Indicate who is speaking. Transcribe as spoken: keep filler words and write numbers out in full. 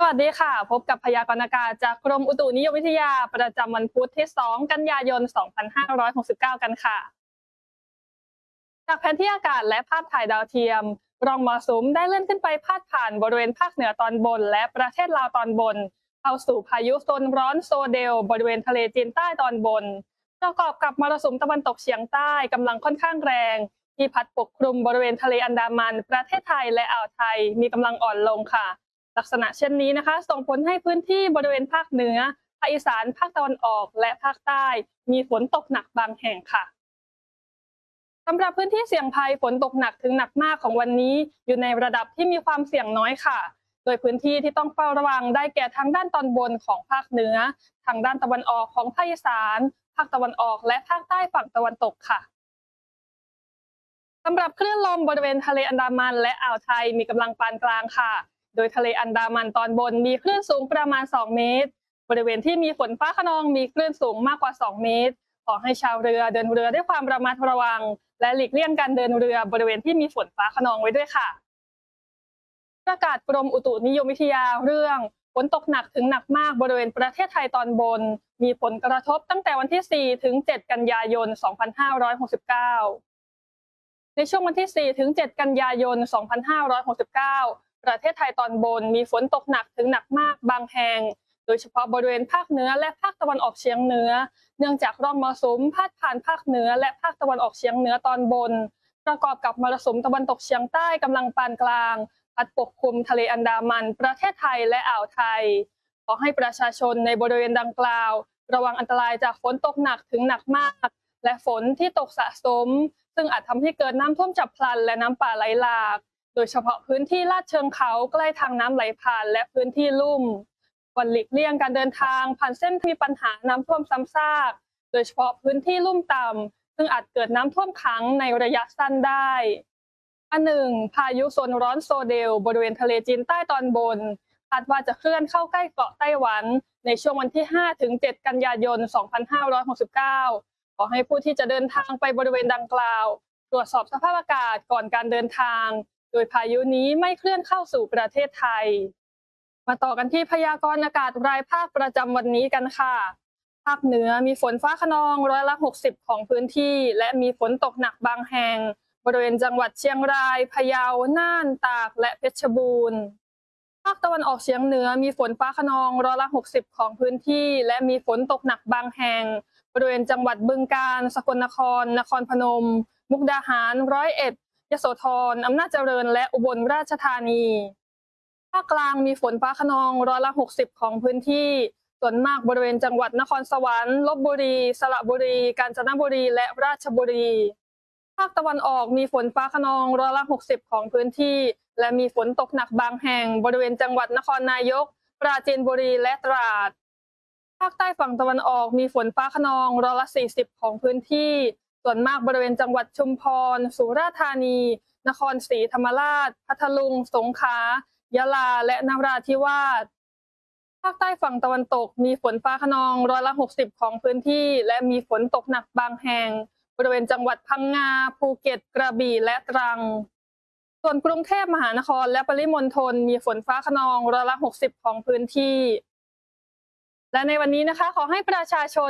Speaker 1: วัสดีค่ะพบกับพยากรณ์อากาศจากกรมอุตุนิยมวิทยาประจำวันพุธที่สองกันยายนสองพันห้าร้อยหกสิบเก้ากันค่ะจากแผนที่อากาศและภาพถ่ายดาวเทียมร่องมรสุมได้เลื่อนขึ้นไปพาดผ่านบริเวณภาคเหนือตอนบนและประเทศลาวตอนบนเข้าสู่พายุโซนร้อนโซเดลบริเวณทะเลจีนใต้ตอนบนประกอบกับมรสุมตะวันตกเฉียงใต้กำลังค่อนข้างแรงที่พัดปกคลุมบริเวณทะเลอันดามันประเทศไทยและอ่าวไทยมีกำลังอ่อนลงค่ะ ลักษณะเช่นนี้นะคะส่งผลให้พื้นที่บริเวณภาคเหนือภาคอีสานภาคตะวันออกและภาคใต้มีฝนตกหนักบางแห่งค่ะสำหรับพื้นที่เสี่ยงภัยฝนตกหนักถึงหนักมากของวันนี้อยู่ในระดับที่มีความเสี่ยงน้อยค่ะโดยพื้นที่ที่ต้องเฝ้าระวังได้แก่ทางด้านตอนบนของภาคเหนือทางด้านตะวันออกของภาคอีสานภาคตะวันออกและภาคใต้ฝั่งตะวันตกค่ะสำหรับคลื่นลมบริเวณทะเลอันดามันและอ่าวไทยมีกำลังปานกลางค่ะโดยทะเลอันดามันตอนบนมีคลื่นสูงประมาณสองเมตรบริเวณที่มีฝนฟ้าคะนองมีคลื่นสูงมากกว่าสองเมตรขอให้ชาวเรือเดินเรือด้วยความระมัดระวังและหลีกเลี่ยงการเดินเรือบริเวณที่มีฝนฟ้าคะนองไว้ด้วยค่ะประกาศกรมอุตุนิยมวิทยาเรื่องฝนตกหนักถึงหนักมากบริเวณประเทศไทยตอนบนมีผลกระทบตั้งแต่วันที่สี่ถึงเจ็ดกันยายนสองพันห้าร้อยหกสิบเก้า ในช่วงวันที่สี่ถึงเจ็ดกันยายนสองพันห้าร้อยหกสิบเก้าประเทศไทยตอนบนมีฝนตกหนักถึงหนักมากบางแห่งโดยเฉพาะบริเวณภาคเหนือและภาคตะวันออกเฉียงเหนือเนื่องจากร่องมรสุมพาดผ่านภาคเหนือและภาคตะวันออกเฉียงเหนือตอนบนประกอบกับมรสุมตะวันตกเฉียงใต้กำลังปานกลางพัดปกคลุมทะเลอันดามันประเทศไทยและอ่าวไทยขอให้ประชาชนในบริเวณดังกล่าวระวังอันตรายจากฝนตกหนักถึงหนักมากและฝนที่ตกสะสมซึ่งอาจทำให้เกิดน้ำท่วมฉับพลันและน้ำป่าไหลหลากโดยเฉพาะพื้นที่ลาดเชิงเขาใกล้ทางน้ำไหลผ่านและพื้นที่ลุ่มควรหลีกเลี่ยงการเดินทางผ่านเส้นที่มีปัญหาน้ำท่วมซ้ำซากโดยเฉพาะพื้นที่ลุ่มต่ำซึ่งอาจเกิดน้ำท่วมขังในระยะสั้นได้อันหนึ่งพายุโซนร้อนโซเดลบริเวณทะเลจีนใต้ตอนบนคาดว่าจะเคลื่อนเข้าใกล้เกาะไต้หวันในช่วงวันที่ห้าถึงเจ็ดกันยายนสองพันห้าร้อยหกสิบเก้าขอให้ผู้ที่จะเดินทางไปบริเวณดังกล่าวตรวจสอบสภาพอากาศก่อนการเดินทางโดยพายุนี้ไม่เคลื่อนเข้าสู่ประเทศไทยมาต่อกันที่พยากรณ์อากาศรายภาคประจำวันนี้กันค่ะภาคเหนือมีฝนฟ้าคะนองร้อยละหกสิบของพื้นที่และมีฝนตกหนักบางแห่งบริเวณจังหวัดเชียงรายพะเยาน่านตากและเพชรบูรณ์ภาคตะวันออกเฉียงเหนือมีฝนฟ้าคะนองร้อยละหกสิบของพื้นที่และมีฝนตกหนักบางแห่งบริเวณจังหวัดบึงกาฬสกลนครนครพนมมุกดาหารร้อยเอ็ดยโสธรอำนาจเจริญและอุบลราชธานีภาคกลางมีฝนฟ้าคะนองร้อยละหกสิบของพื้นที่ส่วนมากบริเวณจังหวัดนครสวรรค์ลบบุรีสระบุรีกาญจนบุรีและราชบุรีภาคตะวันออกมีฝนฟ้าคะนองร้อยละหกสิบของพื้นที่และมีฝนตกหนักบางแห่งบริเวณจังหวัดนครนายกปราจีนบุรีและตราดภาคใต้ฝั่งตะวันออกมีฝนฟ้าคะนองร้อยละสี่สิบของพื้นที่ส่วนมากบริเวณจังหวัดชุมพรสุราษฎร์ธานีนครศรีธรรมราชพัทลุงสงขลายะลาและนราธิวาสภาคใต้ฝั่งตะวันตกมีฝนฟ้าคะนองร้อยละหกสิบของพื้นที่และมีฝนตกหนักบางแห่งบริเวณจังหวัดพังงาภูเก็ตกระบี่และตรังส่วนกรุงเทพมหานครและปริมณฑลมีฝนฟ้าคะนองร้อยละหกสิบของพื้นที่และในวันนี้นะคะขอให้ประชาชน